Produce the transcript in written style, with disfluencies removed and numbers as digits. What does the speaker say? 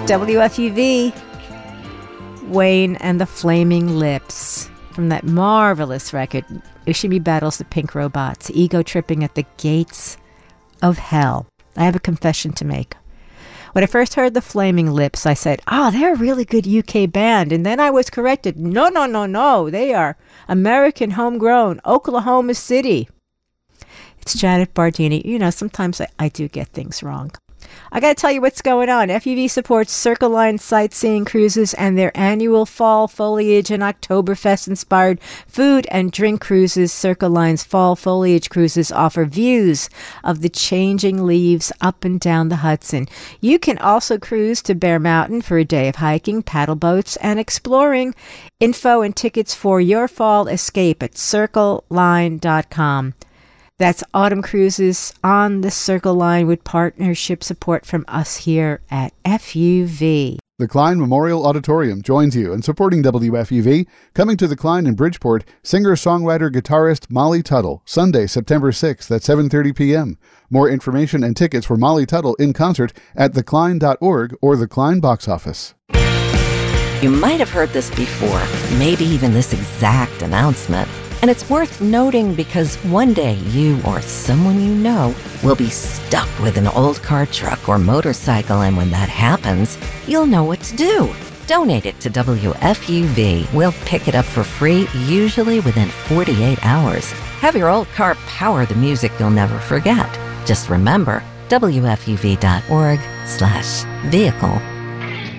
WFUV, Wayne and the Flaming Lips, from that marvelous record, Ushimi Battles the Pink Robots, Ego Tripping at the Gates of Hell. I have a confession to make. When I first heard the Flaming Lips, I said, they're a really good UK band. And then I was corrected. No. They are American homegrown, Oklahoma City. It's Janet Bardini. You know, sometimes I do get things wrong. I got to tell you what's going on. FUV supports Circle Line sightseeing cruises and their annual fall foliage and Oktoberfest-inspired food and drink cruises. Circle Line's fall foliage cruises offer views of the changing leaves up and down the Hudson. You can also cruise to Bear Mountain for a day of hiking, paddle boats, and exploring. Info and tickets for your fall escape at circleline.com. That's Autumn Cruises on the Circle Line with partnership support from us here at FUV. The Klein Memorial Auditorium joins you in supporting WFUV. Coming to the Klein in Bridgeport, singer-songwriter-guitarist Molly Tuttle, Sunday, September 6th at 7:30 p.m. More information and tickets for Molly Tuttle in concert at theklein.org or the Klein box office. You might have heard this before, maybe even this exact announcement. And it's worth noting because one day you or someone you know will be stuck with an old car, truck, or motorcycle, and when that happens, you'll know what to do. Donate it to WFUV. We'll pick it up for free, usually within 48 hours. Have your old car power the music you'll never forget. Just remember, WFUV.org/vehicle